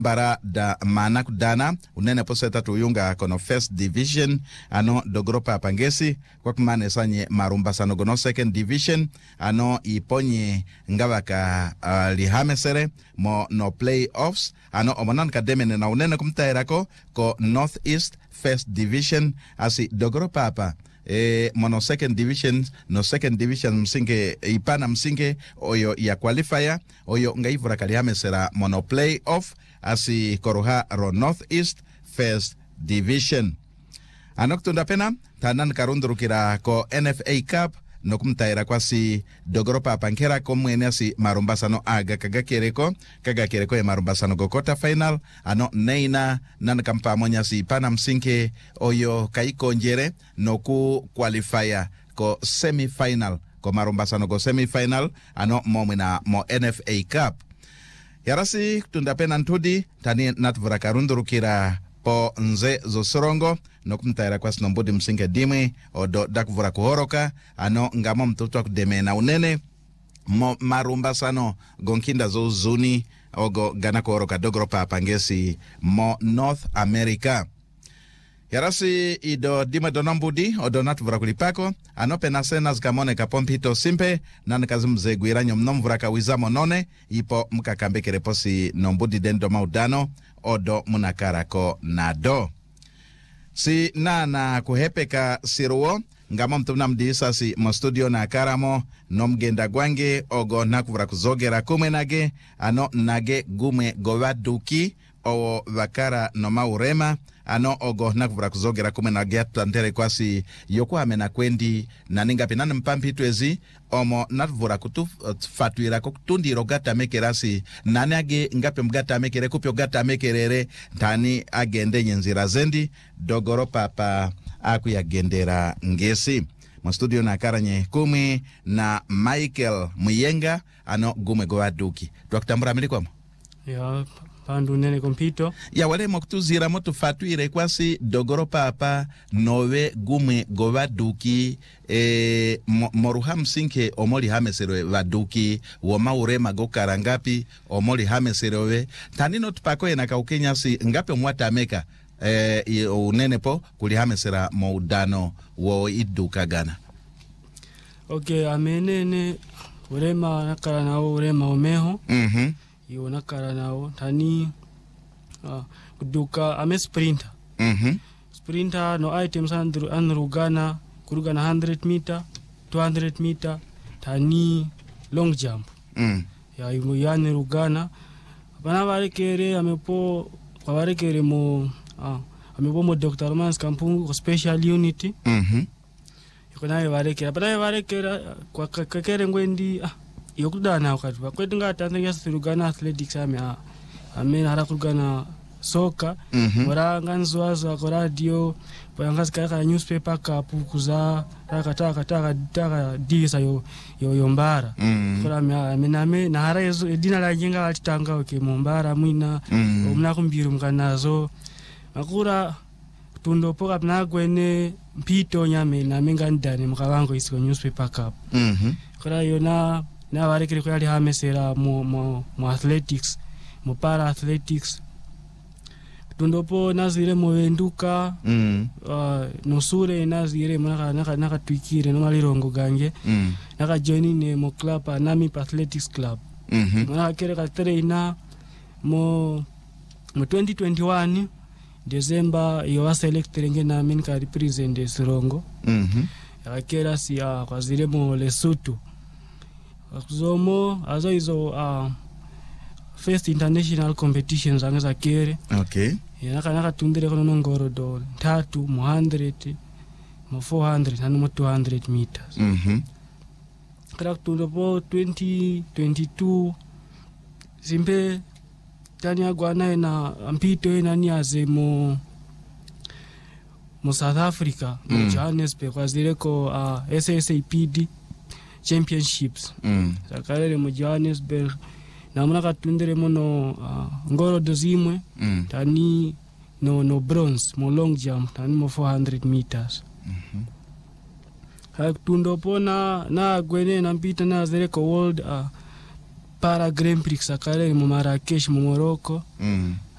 bara da manak dana unene poseta tuyunga kono first division ano dogropa pangesi kwa kumane sanye marumba sano gono second division ano iponye ngawaka lihamesere mo no playoffs ano omonan kademene na unene kumtairako ko northeast first division asi dogropa apa mono second division no second division msinge ipana msinge oyo ya qualifier oyo ngaivura kalihamesera mono playoff asi koroha ro northeast first division anoktunda pena tanan karundurukira ko NFA Cup nokumtaira kwasi dogoropa pankera komwene asi marumbasano aga kagakereko ya marumbasano go quarter final ano neina nan kampa monya si pana msinke oyo kaiko njere noku qualifier ko semi final ko marumbasano go semi final ano momina mo NFA Cup yarasi tundapena ntudi tani natvura karundurukira po nze zosorongo nokumtaira kwasi nombudi msinke dimwe odo dakvura kuhoroka ano ngamo mtoto wa kudeme na unene mo marumbasano gonkinda zo zuni ogo gana kuhoroka dogropa pangesi mo North America yarasi ido dima donombudi odo natvura kulipako ano penasena zkamone kapompito simpe nan kazumze guiranyo mnomvura kawizamo none ipo mkakambekere posi nombudi dendo maudano odo munakarako nado si na kuhepeka siruo ngamo mtumna mdisa si mo studio na karamo nomgenda gwange ogo nakuvura kuzogera kumenage ano nage gume gowaduki o vakara noma urema ano ogo nakuvura kuzogera kumenage atlantere kwasi yoku amena kwendi naninga pinane mpampitu ezi omo nakuvura kutufatuira kutundiro gata mekerasi nane age ngape mgata mekere kupyo gata mekerere tani agende nyenzira zendi dogoro papa akuyagendera ngesi mo studio na karanye kumi na Michael Muyenga ano gume gowaduki twakutambura milikwamo ya pandu nene kompito ya wale mokutuzira motu fatuire kwasi dogoro papa nowe gume gowaduki moruha msinke omoli hameserowe waduki woma urema go karangapi omoli hameserowe tanino tupako ena kaukenya si ngape mwata ameka unene po kulihamesera maudano wo iduka gana okay amenene urema nakara nao urema omeho iyo nakara nao tani kuduka ame sprinter sprinter no items anrugana kurugana 100 meter 200 meter tani long jump ya imu yani rugana bana barekere amepo kwa barekere mo amepo mo Dr. Mans Kampungu special unity yokona barekera bana barekera kwa kakere ngwendi yokudana wakati wakwetu ngata Tanzania Rugana athletics ame harakurugana soka ora nganzwazo ko radio bayangazika ka newspaper kapukuza taka disa yo mbara kora amename na harayezo edina la jenga alitanga oke mombara mwina omnakumbiru mkanazo makura tundopoka nagwene mpito nyame na mengandane mkawango isiko newspaper cup kora yona na barekere ko yali hamesera mo athletics mo para athletics tundopo nazire movenduka nosure nazire naka twikire no malirongo gange naka join mo club Anami Athletics Club na kere ka trainer mo 2021 December yo selected ngena min ka represent Sirongo akera sia kwa zire mo Lesotho akuzomo azo izo first international competitions angaza kere okay naka tundire kono ngoro do 3 mo 100 mo 400 and mo 200 meters kara tundo po 2022 simpe tani agwana na ampito ina niaze mo South Africa mo Johannesburg kwa zile ko SSAPD championships sakale mo Johannesburg na muna katundere mono ngoro dozimwe tani no bronze mo long jump tani mo 400 meters tundo pona na gwene na mpita na zere ko world para Grand Prix sakale mo Marrakesh mo Morocco